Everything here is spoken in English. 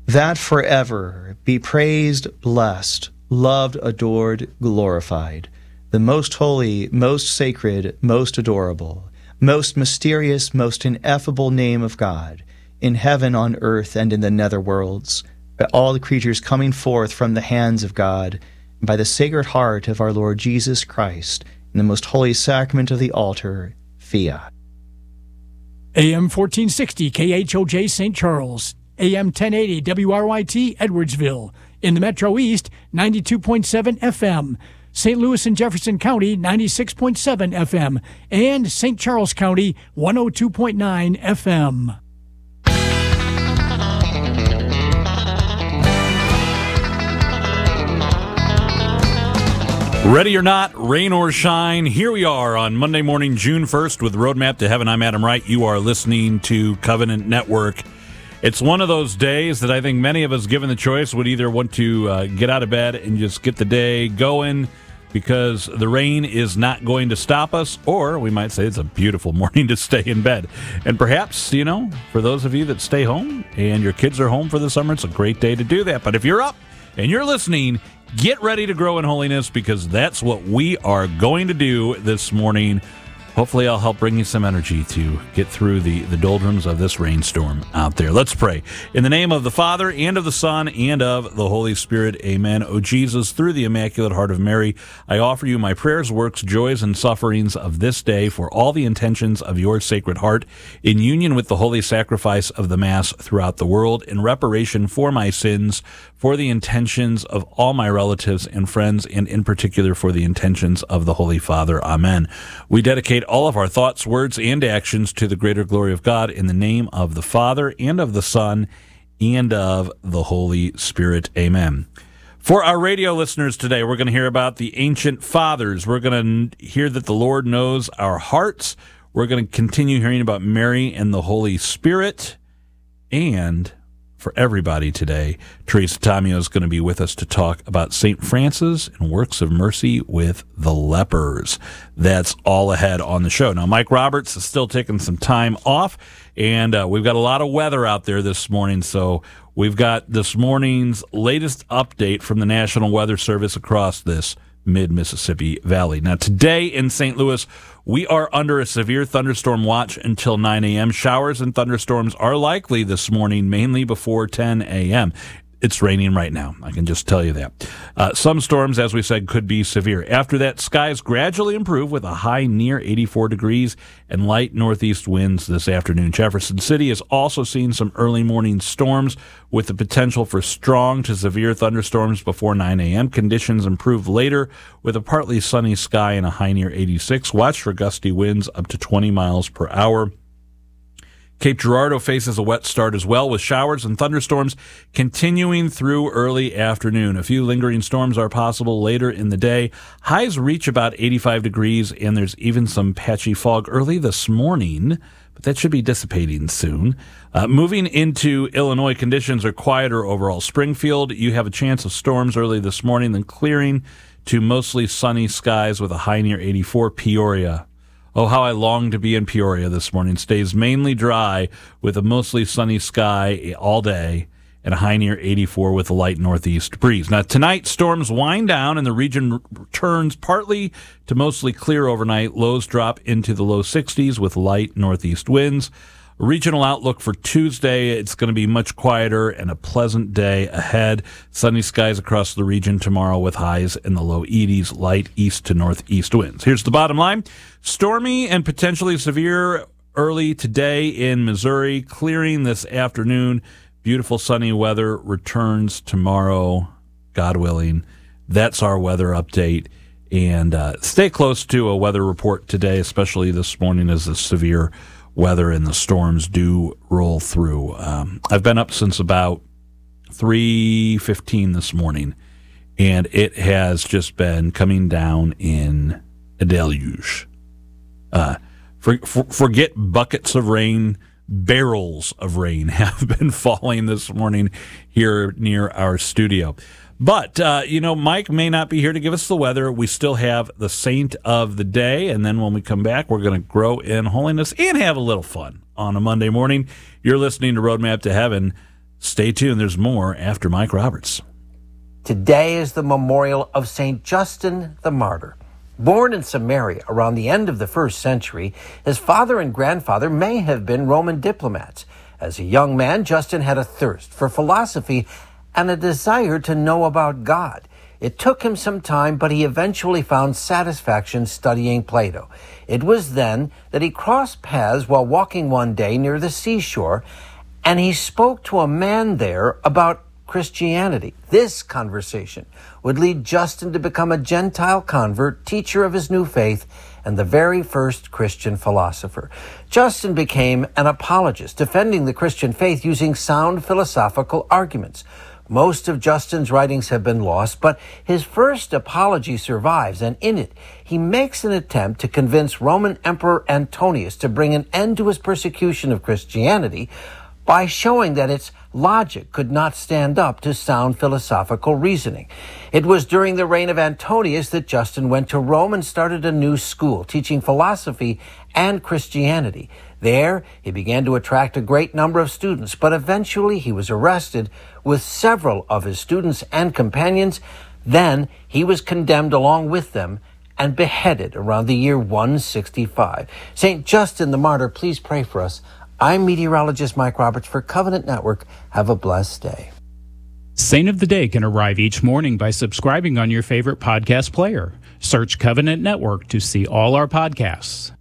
that forever be praised, blessed, loved, adored, glorified, the most holy, most sacred, most adorable, most mysterious, most ineffable name of God, in heaven, on earth, and in the netherworlds, by all the creatures coming forth from the hands of God, and by the Sacred Heart of our Lord Jesus Christ, in the most holy sacrament of the altar, Fiat. AM 1460 KHOJ St. Charles, AM 1080 WRYT Edwardsville, in the Metro East 92.7 FM, St. Louis and Jefferson County 96.7 FM, and St. Charles County 102.9 FM. Ready or not, rain or shine, here we are on Monday morning, June 1st with Roadmap to Heaven. I'm Adam Wright. You are listening to Covenant Network. It's one of those days that I think many of us, given the choice, would either want to get out of bed and just get the day going because the rain is not going to stop us, or we might say it's a beautiful morning to stay in bed. And perhaps, for those of you that stay home and your kids are home for the summer, it's a great day to do that. But if you're up and you're listening, get ready to grow in holiness, because that's what we are going to do this morning. Hopefully I'll help bring you some energy to get through the doldrums of this rainstorm out there. Let's pray. In the name of the Father, and of the Son, and of the Holy Spirit, amen. O Jesus, through the Immaculate Heart of Mary, I offer you my prayers, works, joys, and sufferings of this day for all the intentions of your Sacred Heart, in union with the holy sacrifice of the Mass throughout the world, in reparation for my sins, for the intentions of all my relatives and friends, and in particular for the intentions of the Holy Father. Amen. We dedicate all of our thoughts, words, and actions to the greater glory of God, in the name of the Father, and of the Son, and of the Holy Spirit. Amen. For our radio listeners today, we're going to hear about the ancient fathers. We're going to hear that the Lord knows our hearts. We're going to continue hearing about Mary and the Holy Spirit. And for everybody today, Teresa Tomeo is going to be with us to talk about St. Francis and works of mercy with the lepers. That's all ahead on the show. Now, Mike Roberts is still taking some time off, and we've got a lot of weather out there this morning, so we've got this morning's latest update from the National Weather Service across this mid-Mississippi Valley. Now, today in St. Louis, we are under a severe thunderstorm watch until 9 a.m. Showers and thunderstorms are likely this morning, mainly before 10 a.m. It's raining right now. I can just tell you that. Some storms, as we said, could be severe. After that, skies gradually improve with a high near 84 degrees and light northeast winds this afternoon. Jefferson City is also seeing some early morning storms with the potential for strong to severe thunderstorms before 9 a.m. Conditions improve later with a partly sunny sky and a high near 86. Watch for gusty winds up to 20 miles per hour. Cape Girardeau faces a wet start as well, with showers and thunderstorms continuing through early afternoon. A few lingering storms are possible later in the day. Highs reach about 85 degrees, and there's even some patchy fog early this morning, but that should be dissipating soon. Moving into Illinois, conditions are quieter overall. Springfield, you have a chance of storms early this morning, then clearing to mostly sunny skies with a high near 84. Peoria. Oh, how I long to be in Peoria this morning. Stays mainly dry with a mostly sunny sky all day and a high near 84 with a light northeast breeze. Now, tonight, storms wind down and the region returns partly to mostly clear overnight. Lows drop into the low 60s with light northeast winds. Regional outlook for Tuesday, it's going to be much quieter and a pleasant day ahead. Sunny skies across the region tomorrow with highs in the low 80s, light east to northeast winds. Here's the bottom line. Stormy and potentially severe early today in Missouri, clearing this afternoon. Beautiful sunny weather returns tomorrow, God willing. That's our weather update. And stay close to a weather report today, especially this morning as the severe weather and the storms do roll through. I've been up since about 3:15 this morning, and it has just been coming down in a deluge. Forget buckets of rain, barrels of rain have been falling this morning here near our studio. But, Mike may not be here to give us the weather. We still have the saint of the day. And then when we come back, we're going to grow in holiness and have a little fun on a Monday morning. You're listening to Roadmap to Heaven. Stay tuned. There's more after Mike Roberts. Today is the memorial of St. Justin the Martyr. Born in Samaria around the end of the 1st century, his father and grandfather may have been Roman diplomats. As a young man, Justin had a thirst for philosophy and a desire to know about God. It took him some time, but he eventually found satisfaction studying Plato. It was then that he crossed paths while walking one day near the seashore, and he spoke to a man there about Christianity. This conversation would lead Justin to become a Gentile convert, teacher of his new faith, and the very first Christian philosopher. Justin became an apologist, defending the Christian faith using sound philosophical arguments. Most of Justin's writings have been lost, but his first apology survives, and in it, he makes an attempt to convince Roman Emperor Antonius to bring an end to his persecution of Christianity by showing that its logic could not stand up to sound philosophical reasoning. It was during the reign of Antonius that Justin went to Rome and started a new school, teaching philosophy and Christianity. There, he began to attract a great number of students, but eventually he was arrested with several of his students and companions. Then he was condemned along with them and beheaded around the year 165. St. Justin the Martyr, please pray for us. I'm meteorologist Mike Roberts for Covenant Network. Have a blessed day. Saint of the Day can arrive each morning by subscribing on your favorite podcast player. Search Covenant Network to see all our podcasts.